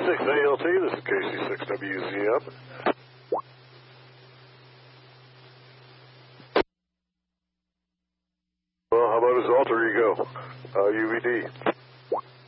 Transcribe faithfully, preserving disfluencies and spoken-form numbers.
six A L T, this is K C six W Z M. Well, how about his alter ego, uh, U V D?